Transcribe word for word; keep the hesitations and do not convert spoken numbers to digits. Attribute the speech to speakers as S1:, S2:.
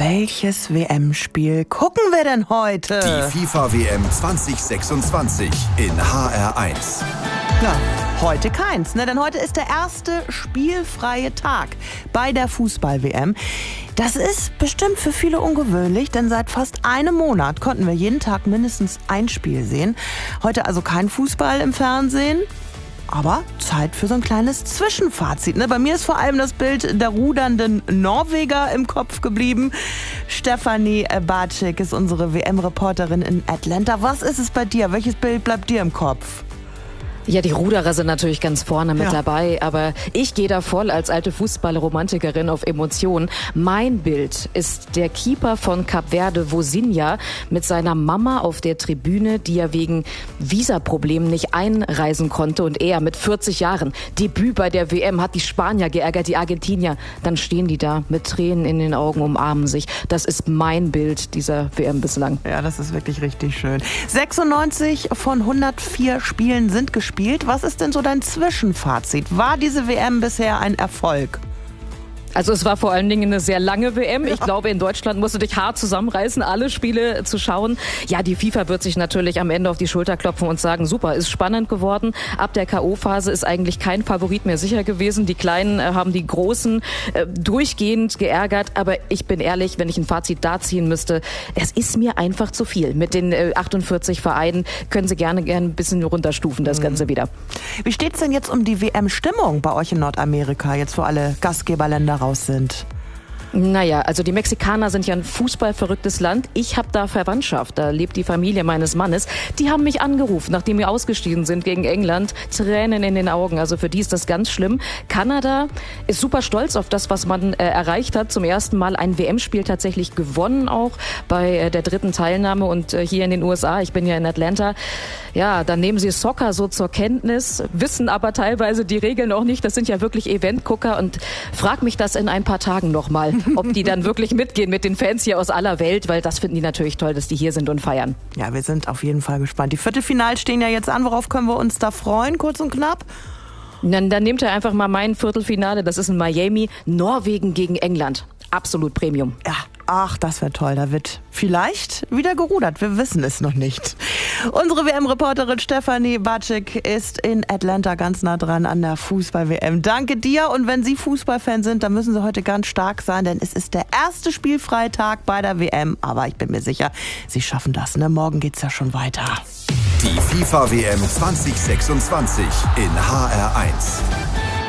S1: welches W M-Spiel gucken wir denn heute?
S2: Die FIFA-W M zwanzig sechsundzwanzig in H R eins.
S1: Ja, heute keins, ne? Denn heute ist der erste spielfreie Tag bei der Fußball-W M. Das ist bestimmt für viele ungewöhnlich, denn seit fast einem Monat konnten wir jeden Tag mindestens ein Spiel sehen. Heute also kein Fußball im Fernsehen. Aber Zeit für so ein kleines Zwischenfazit. Ne? Bei mir ist vor allem das Bild der rudernden Norweger im Kopf geblieben. Stefanie Bartschik ist unsere W M-Reporterin in Atlanta. Was ist es bei dir? Welches Bild bleibt dir im Kopf?
S3: Ja, die Ruderer sind natürlich ganz vorne mit
S1: ja.
S3: dabei, aber ich gehe da voll als alte Fußballromantikerin auf Emotionen. Mein Bild ist der Keeper von Kap Verde, Vozinha, mit seiner Mama auf der Tribüne, die ja wegen Visaproblemen nicht einreisen konnte, und er mit vierzig Jahren, Debüt bei der W M, hat die Spanier geärgert, die Argentinier. Dann stehen die da mit Tränen in den Augen, umarmen sich. Das ist mein Bild dieser W M bislang.
S1: Ja, das ist wirklich richtig schön. sechsundneunzig von hundertvier Spielen sind gespielt. Was ist denn so dein Zwischenfazit? War diese W M bisher ein Erfolg?
S3: Also es war vor allen Dingen eine sehr lange W M. Ich ja. glaube, in Deutschland musst du dich hart zusammenreißen, alle Spiele zu schauen. Ja, die FIFA wird sich natürlich am Ende auf die Schulter klopfen und sagen, super, ist spannend geworden. Ab der K O-Phase ist eigentlich kein Favorit mehr sicher gewesen. Die Kleinen äh, haben die Großen äh, durchgehend geärgert. Aber ich bin ehrlich, wenn ich ein Fazit da ziehen müsste, es ist mir einfach zu viel. Mit den äh, achtundvierzig Vereinen können Sie gerne, gerne ein bisschen runterstufen, das mhm. Ganze wieder.
S1: Wie steht's denn jetzt um die W M-Stimmung bei euch in Nordamerika, jetzt wo alle Gastgeberländer raus sind?
S3: Naja, also die Mexikaner sind ja ein fußballverrücktes Land. Ich habe da Verwandtschaft, da lebt die Familie meines Mannes. Die haben mich angerufen, nachdem wir ausgestiegen sind gegen England. Tränen in den Augen, also für die ist das ganz schlimm. Kanada ist super stolz auf das, was man äh, erreicht hat. Zum ersten Mal ein W M-Spiel tatsächlich gewonnen, auch bei äh, der dritten Teilnahme. Und äh, hier in den U S A, ich bin ja in Atlanta, ja, dann nehmen sie Soccer so zur Kenntnis, wissen aber teilweise die Regeln auch nicht. Das sind ja wirklich Eventgucker, und frag mich das in ein paar Tagen nochmal, ob die dann wirklich mitgehen mit den Fans hier aus aller Welt, weil das finden die natürlich toll, dass die hier sind und feiern.
S1: Ja, wir sind auf jeden Fall gespannt. Die Viertelfinals stehen ja jetzt an. Worauf können wir uns da freuen, kurz und knapp?
S3: Dann, dann nehmt ihr einfach mal mein Viertelfinale, das ist in Miami, Norwegen gegen England. Absolut Premium.
S1: Ja, ach, das wäre toll. Da wird vielleicht wieder gerudert. Wir wissen es noch nicht. Unsere W M-Reporterin Stefanie Bartschik ist in Atlanta ganz nah dran an der Fußball-W M. Danke dir. Und wenn Sie Fußballfan sind, dann müssen Sie heute ganz stark sein, denn es ist der erste spielfreie Tag bei der W M. Aber ich bin mir sicher, Sie schaffen das. Ne? Morgen geht's ja schon weiter.
S2: Die FIFA-W M zwanzig sechsundzwanzig in H R eins.